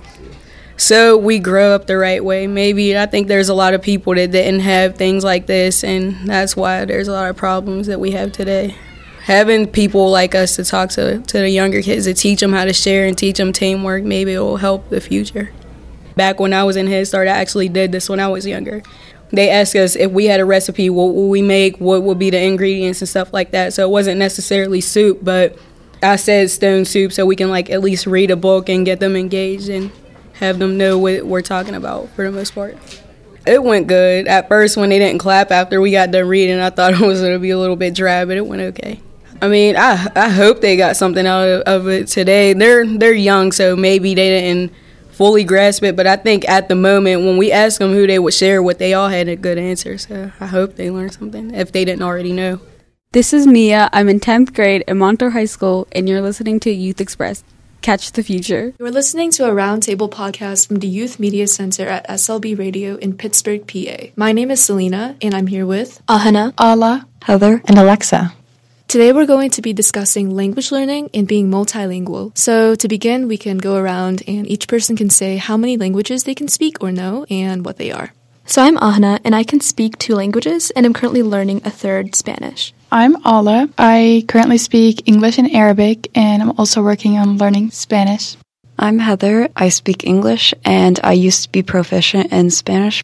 So we grow up the right way. Maybe I think there's a lot of people that didn't have things like this, and that's why there's a lot of problems that we have today. Having people like us to talk to, to the younger kids, to teach them how to share and teach them teamwork, maybe it will help the future. Back when I was in Head Start, I actually did this when I was younger. They asked us if we had a recipe, what would we make, what would be the ingredients and stuff like that. So it wasn't necessarily soup, but I said stone soup so we can like at least read a book and get them engaged and have them know what we're talking about for the most part. It went good. At first, when they didn't clap after we got done reading, I thought it was going to be a little bit dry, but it went okay. I mean, I I hope they got something out of, of it today. They're they're young, so maybe they didn't fully grasp it. But I think at the moment when we asked them who they would share with, they all had a good answer. So I hope they learned something if they didn't already know. This is Mia. I'm in tenth grade at Montour High School, and you're listening to Youth Express. Catch the future. You're listening to a roundtable podcast from the Youth Media Center at S L B Radio in Pittsburgh, P A. My name is Selena, and I'm here with Ahana, Ala, Heather, and Alexa. Today we're going to be discussing language learning and being multilingual. So to begin, we can go around and each person can say how many languages they can speak or know and what they are. So I'm Ahana, and I can speak two languages, and I'm currently learning a third, Spanish. I'm Ala. I currently speak English and Arabic, and I'm also working on learning Spanish. I'm Heather. I speak English, and I used to be proficient in Spanish.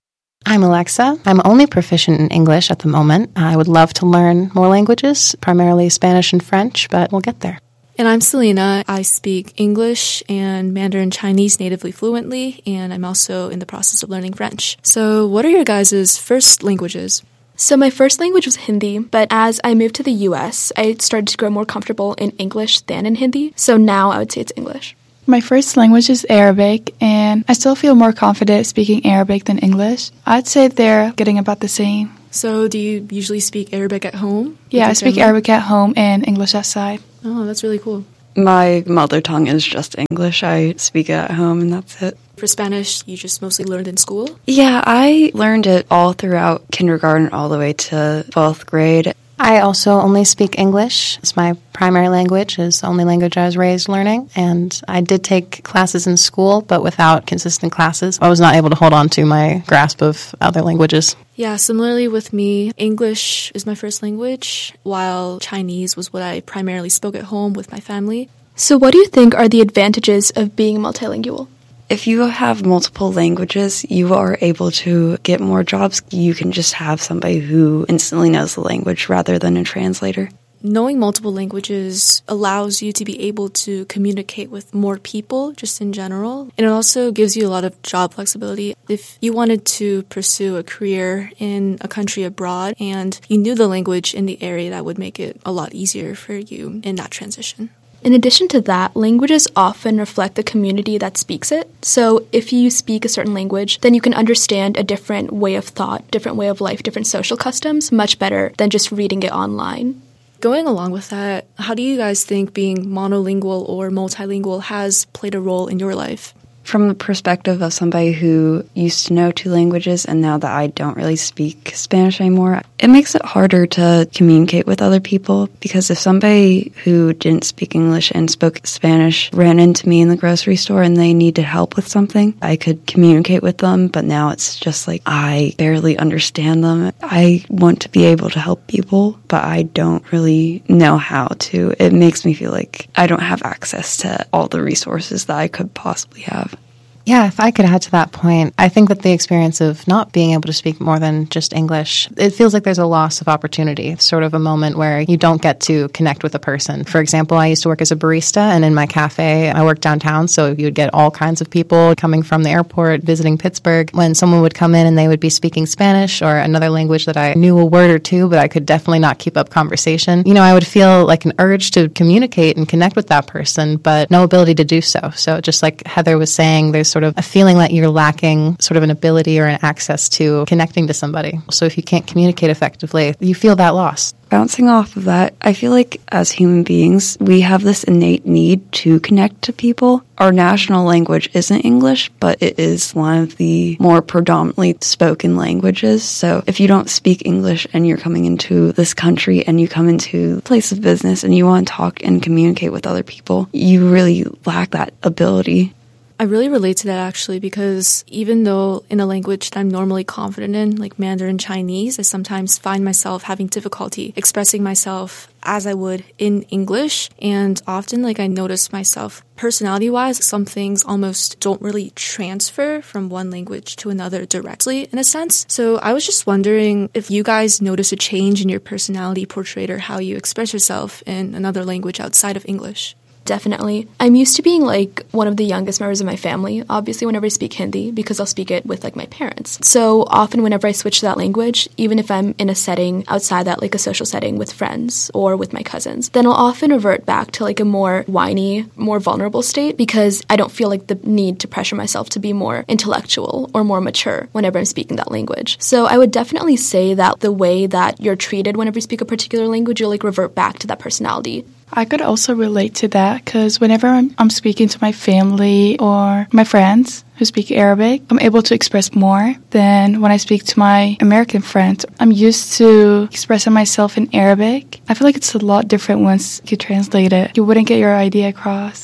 I'm Alexa. I'm only proficient in English at the moment. I would love to learn more languages, primarily Spanish and French, but we'll get there. And I'm Selena. I speak English and Mandarin Chinese natively fluently, and I'm also in the process of learning French. So what are your guys' first languages? So my first language was Hindi, but as I moved to the U S, I started to grow more comfortable in English than in Hindi. So now I would say it's English. My first language is Arabic, and I still feel more confident speaking Arabic than English. I'd say they're getting about the same. So do you usually speak Arabic at home? Yeah, I speak family? Arabic at home and English outside. Oh, that's really cool. My mother tongue is just English. I speak it at home and that's it. For Spanish, you just mostly learned in school? Yeah, I learned it all throughout kindergarten all the way to twelfth grade. I also only speak English. It's my primary language. It's the only language I was raised learning. And I did take classes in school, but without consistent classes, I was not able to hold on to my grasp of other languages. Yeah, similarly with me, English is my first language, while Chinese was what I primarily spoke at home with my family. So what do you think are the advantages of being multilingual? If you have multiple languages, you are able to get more jobs. You can just have somebody who instantly knows the language rather than a translator. Knowing multiple languages allows you to be able to communicate with more people just in general. And it also gives you a lot of job flexibility. If you wanted to pursue a career in a country abroad and you knew the language in the area, that would make it a lot easier for you in that transition. In addition to that, languages often reflect the community that speaks it. So if you speak a certain language, then you can understand a different way of thought, different way of life, different social customs much better than just reading it online. Going along with that, how do you guys think being monolingual or multilingual has played a role in your life? From the perspective of somebody who used to know two languages and now that I don't really speak Spanish anymore, it makes it harder to communicate with other people because if somebody who didn't speak English and spoke Spanish ran into me in the grocery store and they needed help with something, I could communicate with them, but now it's just like I barely understand them. I want to be able to help people, but I don't really know how to. It makes me feel like I don't have access to all the resources that I could possibly have. Yeah, if I could add to that point, I think that the experience of not being able to speak more than just English, it feels like there's a loss of opportunity. It's sort of a moment where you don't get to connect with a person. For example, I used to work as a barista, and in my cafe, I worked downtown, so you would get all kinds of people coming from the airport, visiting Pittsburgh. When someone would come in and they would be speaking Spanish or another language that I knew a word or two, but I could definitely not keep up conversation, you know, I would feel like an urge to communicate and connect with that person, but no ability to do so. So just like Heather was saying, there's sort of a feeling that you're lacking sort of an ability or an access to connecting to somebody. So if you can't communicate effectively, you feel that loss. Bouncing off of that, I feel like as human beings, we have this innate need to connect to people. Our national language isn't English, but it is one of the more predominantly spoken languages. So if you don't speak English and you're coming into this country and you come into a place of business and you want to talk and communicate with other people, you really lack that ability. I really relate to that actually because even though in a language that I'm normally confident in, like Mandarin Chinese, I sometimes find myself having difficulty expressing myself as I would in English. And often like I notice myself personality-wise, some things almost don't really transfer from one language to another directly in a sense. So I was just wondering if you guys notice a change in your personality portrayed or how you express yourself in another language outside of English. Definitely. I'm used to being like one of the youngest members of my family, obviously whenever I speak Hindi, because I'll speak it with like my parents. So often whenever I switch to that language, even if I'm in a setting outside that, like a social setting with friends or with my cousins, then I'll often revert back to like a more whiny, more vulnerable state because I don't feel like the need to pressure myself to be more intellectual or more mature whenever I'm speaking that language. So I would definitely say that the way that you're treated whenever you speak a particular language, you'll like revert back to that personality. I could also relate to that because whenever I'm, I'm speaking to my family or my friends who speak Arabic, I'm able to express more than when I speak to my American friends. I'm used to expressing myself in Arabic. I feel like it's a lot different once you translate it. You wouldn't get your idea across.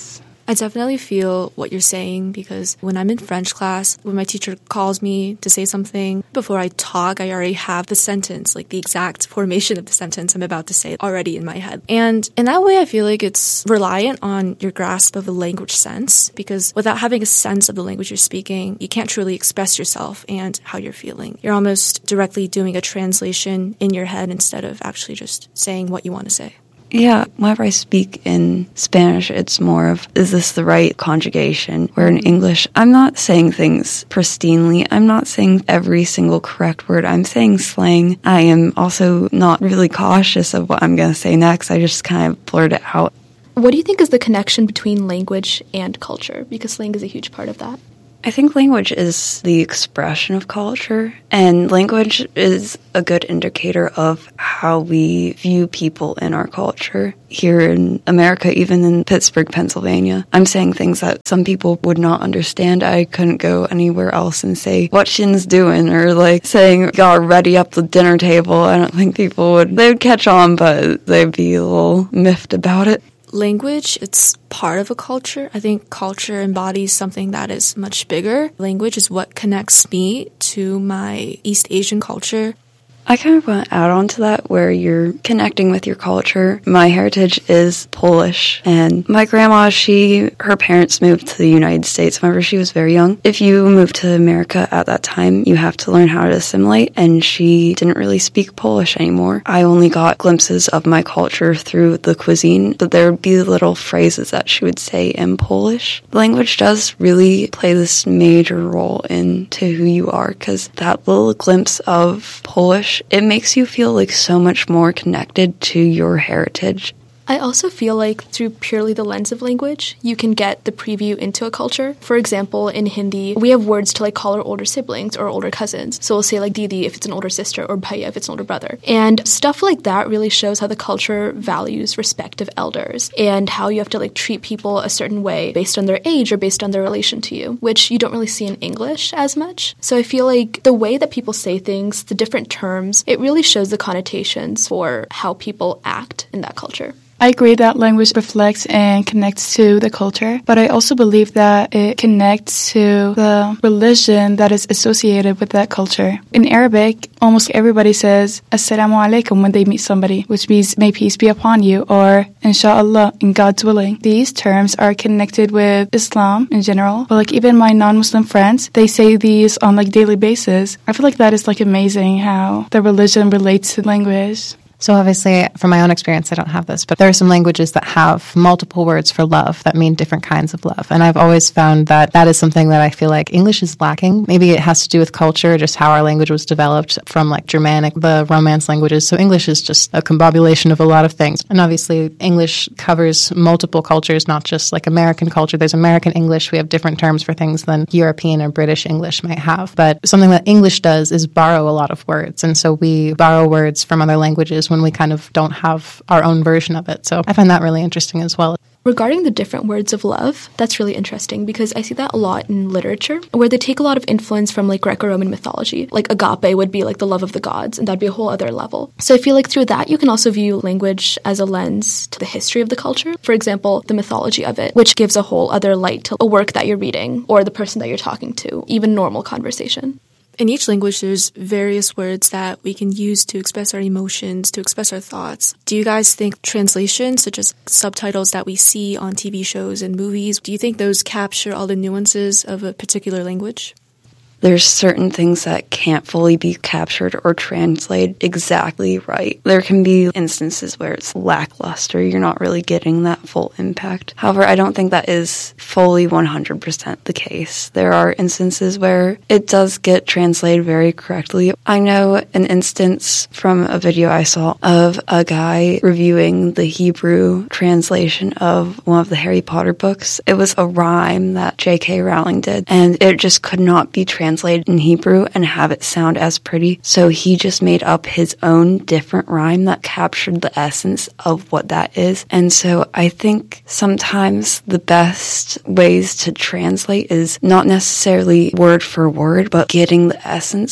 I definitely feel what you're saying because when I'm in French class, when my teacher calls me to say something, before I talk, I already have the sentence, like the exact formation of the sentence I'm about to say already in my head. And in that way, I feel like it's reliant on your grasp of a language sense because without having a sense of the language you're speaking, you can't truly express yourself and how you're feeling. You're almost directly doing a translation in your head instead of actually just saying what you want to say. Yeah, whenever I speak in Spanish, it's more of, is this the right conjugation? Where in English, I'm not saying things pristinely. I'm not saying every single correct word. I'm saying slang. I am also not really cautious of what I'm going to say next. I just kind of blurt it out. What do you think is the connection between language and culture? Because slang is a huge part of that. I think language is the expression of culture, and language is a good indicator of how we view people in our culture. Here in America, even in Pittsburgh, Pennsylvania, I'm saying things that some people would not understand. I couldn't go anywhere else and say, what Shin's doing, or like saying, y'all ready up the dinner table. I don't think people would, they would catch on, but they'd be a little miffed about it. Language, it's part of a culture. I think culture embodies something that is much bigger. Language is what connects me to my East Asian culture. I kind of want to add on to that where you're connecting with your culture. My heritage is Polish, and my grandma, she, her parents moved to the United States whenever she was very young. If you move to America at that time, you have to learn how to assimilate, and she didn't really speak Polish anymore. I only got glimpses of my culture through the cuisine, but there would be little phrases that she would say in Polish. Language does really play this major role into who you are, because that little glimpse of Polish, it makes you feel like so much more connected to your heritage. I also feel like through purely the lens of language, you can get the preview into a culture. For example, in Hindi, we have words to like call our older siblings or older cousins. So we'll say like Didi if it's an older sister or Bhaiya if it's an older brother. And stuff like that really shows how the culture values respect of elders and how you have to like treat people a certain way based on their age or based on their relation to you, which you don't really see in English as much. So I feel like the way that people say things, the different terms, it really shows the connotations for how people act in that culture. I agree that language reflects and connects to the culture, but I also believe that it connects to the religion that is associated with that culture. In Arabic, almost everybody says Assalamu alaikum when they meet somebody, which means may peace be upon you, or Inshallah, in God's willing. These terms are connected with Islam in general, but like even my non-Muslim friends, they say these on like daily basis. I feel like that is like amazing how the religion relates to language. So obviously, from my own experience, I don't have this, but there are some languages that have multiple words for love that mean different kinds of love. And I've always found that that is something that I feel like English is lacking. Maybe it has to do with culture, just how our language was developed from like Germanic, the Romance languages. So English is just a combobulation of a lot of things. And obviously, English covers multiple cultures, not just like American culture. There's American English. We have different terms for things than European or British English might have. But something that English does is borrow a lot of words. And so we borrow words from other languages when we kind of don't have our own version of it. So I find that really interesting as well. Regarding the different words of love, that's really interesting because I see that a lot in literature where they take a lot of influence from like Greco-Roman mythology. Like agape would be like the love of the gods, and that'd be a whole other level. So I feel like through that you can also view language as a lens to the history of the culture. For example, the mythology of it, which gives a whole other light to a work that you're reading or the person that you're talking to, even normal conversation. In each language, there's various words that we can use to express our emotions, to express our thoughts. Do you guys think translations, such as subtitles that we see on T V shows and movies, do you think those capture all the nuances of a particular language? There's certain things that can't fully be captured or translated exactly right. There can be instances where it's lackluster. You're not really getting that full impact. However, I don't think that is fully one hundred percent the case. There are instances where it does get translated very correctly. I know an instance from a video I saw of a guy reviewing the Hebrew translation of one of the Harry Potter books. It was a rhyme that J K Rowling did, and it just could not be translated translate in Hebrew and have it sound as pretty. So he just made up his own different rhyme that captured the essence of what that is. And so I think sometimes the best ways to translate is not necessarily word for word, but getting the essence.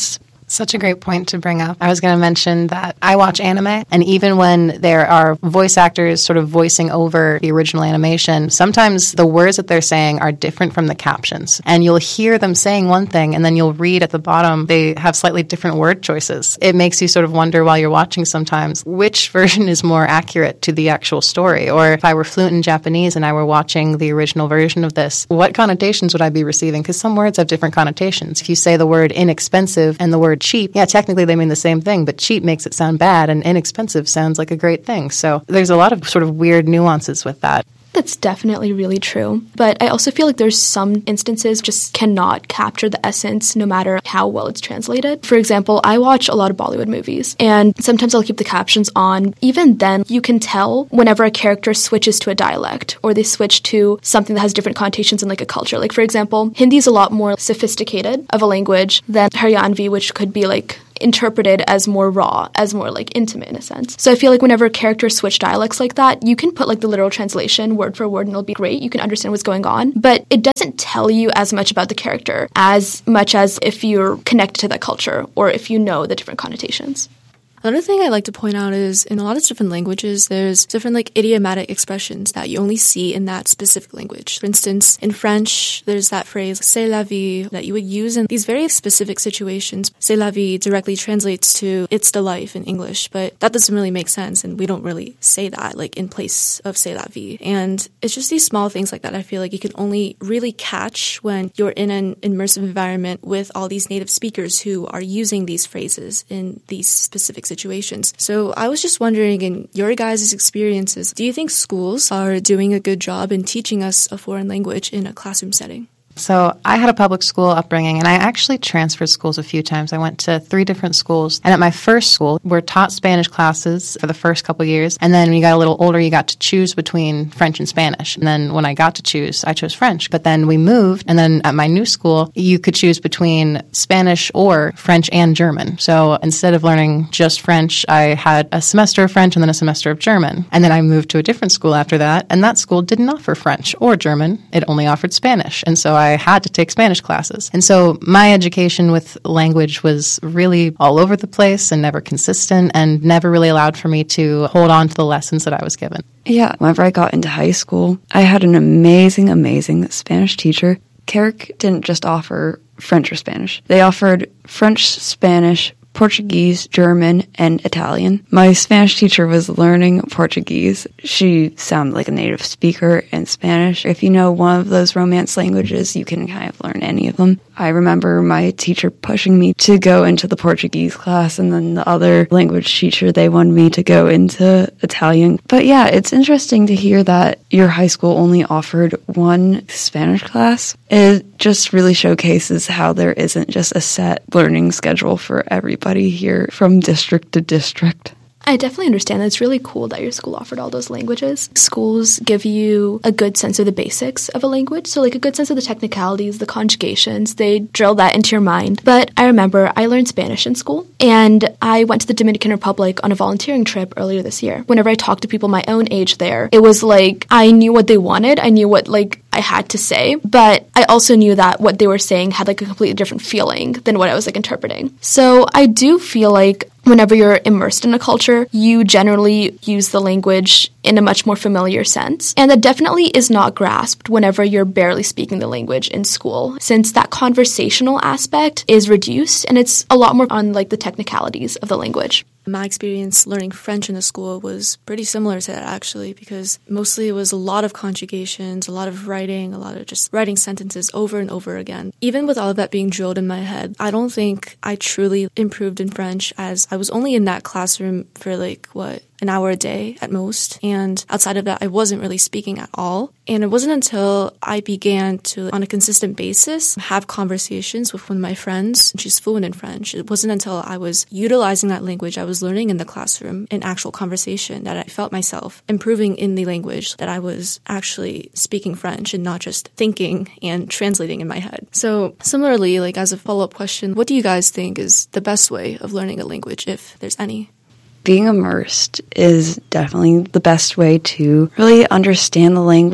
Such a great point to bring up. I was going to mention that I watch anime, and even when there are voice actors sort of voicing over the original animation, sometimes the words that they're saying are different from the captions. And you'll hear them saying one thing, and then you'll read at the bottom, they have slightly different word choices. It makes you sort of wonder while you're watching sometimes which version is more accurate to the actual story. Or if I were fluent in Japanese and I were watching the original version of this, what connotations would I be receiving? Because some words have different connotations. If you say the word inexpensive and the word cheap, yeah, technically they mean the same thing, but cheap makes it sound bad and inexpensive sounds like a great thing. So there's a lot of sort of weird nuances with that. That's definitely really true. But I also feel like there's some instances just cannot capture the essence no matter how well it's translated. For example, I watch a lot of Bollywood movies, and sometimes I'll keep the captions on. Even then, you can tell whenever a character switches to a dialect or they switch to something that has different connotations in like a culture. Like, for example, Hindi is a lot more sophisticated of a language than Haryanvi, which could be like interpreted as more raw, as more like intimate in a sense. So I feel like whenever characters switch dialects like that, you can put like the literal translation word for word and it'll be great. You can understand what's going on, but it doesn't tell you as much about the character as much as if you're connected to that culture or if you know the different connotations. Another thing I like to point out is in a lot of different languages, there's different like idiomatic expressions that you only see in that specific language. For instance, in French, there's that phrase, c'est la vie, that you would use in these very specific situations. C'est la vie directly translates to it's the life in English, but that doesn't really make sense. And we don't really say that like in place of c'est la vie. And it's just these small things like that I feel like you can only really catch when you're in an immersive environment with all these native speakers who are using these phrases in these specific situations. situations. So I was just wondering, in your guys' experiences, do you think schools are doing a good job in teaching us a foreign language in a classroom setting? So I had a public school upbringing, and I actually transferred schools a few times. I went to three different schools. And at my first school, we're taught Spanish classes for the first couple of years. And then when you got a little older, you got to choose between French and Spanish. And then when I got to choose, I chose French. But then we moved, and then at my new school, you could choose between Spanish or French and German. So instead of learning just French, I had a semester of French and then a semester of German. And then I moved to a different school after that, and that school didn't offer French or German. It only offered Spanish. And so I had to take Spanish classes. And so my education with language was really all over the place and never consistent and never really allowed for me to hold on to the lessons that I was given. Yeah, whenever I got into high school, I had an amazing, amazing Spanish teacher. Carrick didn't just offer French or Spanish. They offered French, Spanish, Portuguese, German, and Italian. My Spanish teacher was learning Portuguese. She sounded like a native speaker in Spanish. If you know one of those Romance languages, you can kind of learn any of them. I remember my teacher pushing me to go into the Portuguese class, and then the other language teacher, they wanted me to go into Italian. But yeah, it's interesting to hear that your high school only offered one Spanish class. It just really showcases how there isn't just a set learning schedule for everybody here from district to district. I definitely understand that it's really cool that your school offered all those languages. Schools give you a good sense of the basics of a language, so like a good sense of the technicalities, the conjugations. They drill that into your mind. But I remember I learned Spanish in school, and I went to the Dominican Republic on a volunteering trip earlier this year. Whenever I talked to people my own age there, it was like I knew what they wanted. I knew what like I had to say, but I also knew that what they were saying had like a completely different feeling than what I was like interpreting. So I do feel like whenever you're immersed in a culture, you generally use the language in a much more familiar sense. And that definitely is not grasped whenever you're barely speaking the language in school, since that conversational aspect is reduced and it's a lot more on like the technicalities of the language. My experience learning French in the school was pretty similar to that, actually, because mostly it was a lot of conjugations, a lot of writing, a lot of just writing sentences over and over again. Even with all of that being drilled in my head, I don't think I truly improved in French, as I was only in that classroom for like, what, an hour a day at most. And outside of that, I wasn't really speaking at all. And it wasn't until I began to, on a consistent basis, have conversations with one of my friends. She's fluent in French. It wasn't until I was utilizing that language I was learning in the classroom in actual conversation that I felt myself improving in the language, that I was actually speaking French and not just thinking and translating in my head. So similarly, like as a follow-up question, what do you guys think is the best way of learning a language, if there's any? Being immersed is definitely the best way to really understand the language,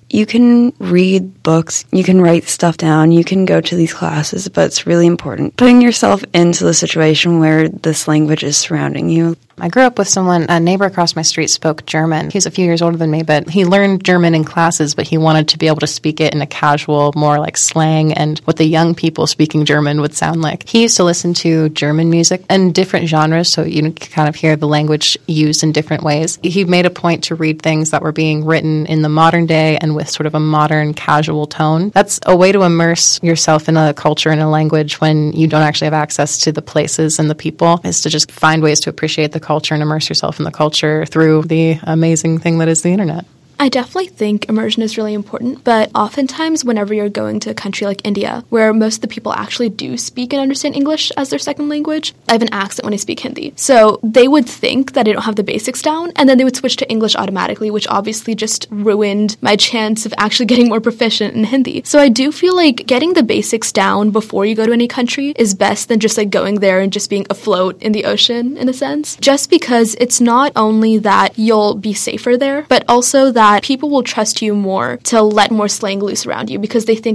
You can read books, you can write stuff down, you can go to these classes, but it's really important putting yourself into the situation where this language is surrounding you. I grew up with someone, a neighbor across my street spoke German. He's a few years older than me, but he learned German in classes, but he wanted to be able to speak it in a casual, more like slang and what the young people speaking German would sound like. He used to listen to German music and different genres, so you can kind of hear the language used in different ways. He made a point to read things that were being written in the modern day and with sort of a modern, casual tone. That's a way to immerse yourself in a culture and a language when you don't actually have access to the places and the people, is to just find ways to appreciate the culture and immerse yourself in the culture through the amazing thing that is the internet. I definitely think immersion is really important, but oftentimes whenever you're going to a country like India, where most of the people actually do speak and understand English as their second language, I have an accent when I speak Hindi. So they would think that I don't have the basics down, and then they would switch to English automatically, which obviously just ruined my chance of actually getting more proficient in Hindi. So I do feel like getting the basics down before you go to any country is best than just like going there and just being afloat in the ocean, in a sense. Just because it's not only that you'll be safer there, but also that that people will trust you more to let more slang loose around you because they think